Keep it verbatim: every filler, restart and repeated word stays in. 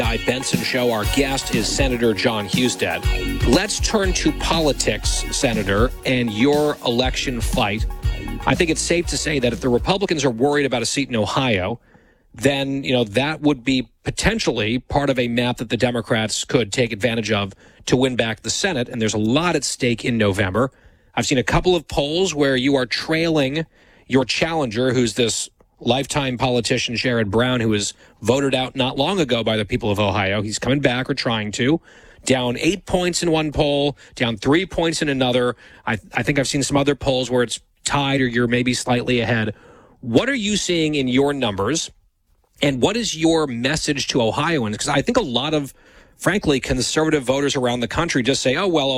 Guy Benson Show. Our guest is Senator Jon Husted. Let's turn to politics, Senator, and your election fight. I think it's safe to say that if the Republicans are worried about a seat in Ohio, then, you know, that would be potentially part of a map that the Democrats could take advantage of to win back the Senate. And there's a lot at stake in November. I've seen a couple of polls where you are trailing your challenger, who's this lifetime politician, Sherrod Brown, who was voted out not long ago by the people of Ohio. He's coming back, or trying to. Down eight points in one poll, down three points in another. I, I think I've seen some other polls where it's tied or you're maybe slightly ahead. What are you seeing in your numbers? And what is your message to Ohioans? Because I think a lot of, frankly, conservative voters around the country just say, oh, well,